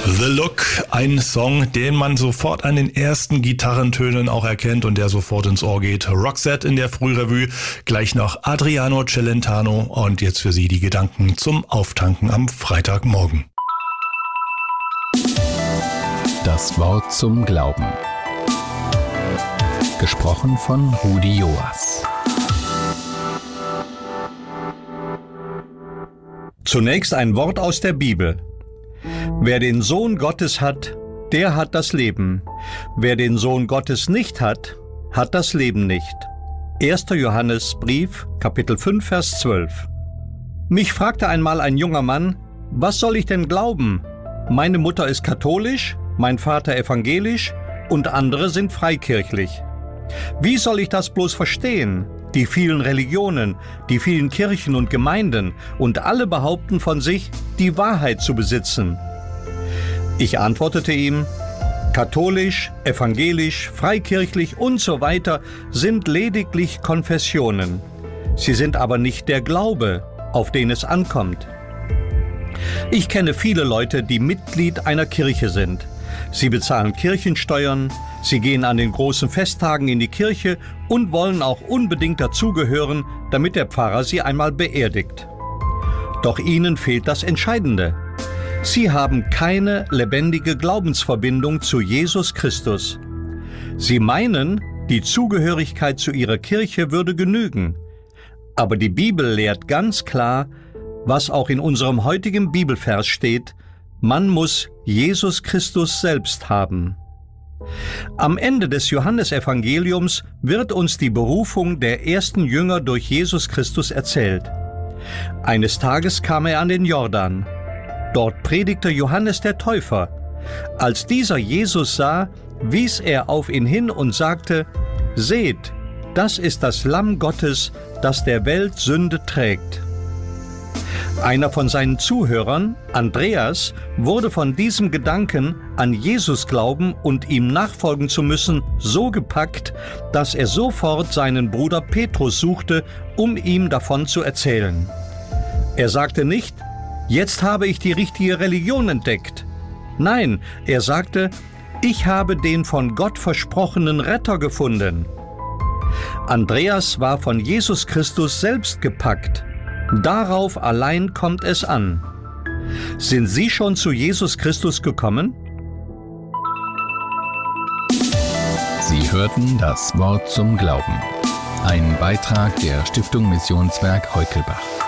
The Look, ein Song, den man sofort an den ersten Gitarrentönen auch erkennt und der sofort ins Ohr geht. Roxette in der Frührevue, gleich noch Adriano Celentano und jetzt für Sie die Gedanken zum Auftanken am Freitagmorgen. Das Wort zum Glauben. Gesprochen von Rudi Joas. Zunächst ein Wort aus der Bibel. Wer den Sohn Gottes hat, der hat das Leben. Wer den Sohn Gottes nicht hat, hat das Leben nicht. 1. Johannesbrief, Kapitel 5, Vers 12. Mich fragte einmal ein junger Mann, was soll ich denn glauben? Meine Mutter ist katholisch, mein Vater evangelisch und andere sind freikirchlich. Wie soll ich das bloß verstehen? Die vielen Religionen, die vielen Kirchen und Gemeinden und alle behaupten von sich, die Wahrheit zu besitzen. Ich antwortete ihm, katholisch, evangelisch, freikirchlich und so weiter sind lediglich Konfessionen. Sie sind aber nicht der Glaube, auf den es ankommt. Ich kenne viele Leute, die Mitglied einer Kirche sind. Sie bezahlen Kirchensteuern, sie gehen an den großen Festtagen in die Kirche und wollen auch unbedingt dazugehören, damit der Pfarrer sie einmal beerdigt. Doch ihnen fehlt das Entscheidende. Sie haben keine lebendige Glaubensverbindung zu Jesus Christus. Sie meinen, die Zugehörigkeit zu ihrer Kirche würde genügen. Aber die Bibel lehrt ganz klar, was auch in unserem heutigen Bibelvers steht, man muss Jesus Christus selbst haben. Am Ende des Johannesevangeliums wird uns die Berufung der ersten Jünger durch Jesus Christus erzählt. Eines Tages kam er an den Jordan. Dort predigte Johannes der Täufer. Als dieser Jesus sah, wies er auf ihn hin und sagte, seht, das ist das Lamm Gottes, das der Welt Sünde trägt. Einer von seinen Zuhörern, Andreas, wurde von diesem Gedanken, an Jesus glauben und ihm nachfolgen zu müssen, so gepackt, dass er sofort seinen Bruder Petrus suchte, um ihm davon zu erzählen. Er sagte nicht, jetzt habe ich die richtige Religion entdeckt. Nein, er sagte, ich habe den von Gott versprochenen Retter gefunden. Andreas war von Jesus Christus selbst gepackt. Darauf allein kommt es an. Sind Sie schon zu Jesus Christus gekommen? Sie hörten das Wort zum Glauben. Ein Beitrag der Stiftung Missionswerk Heukelbach.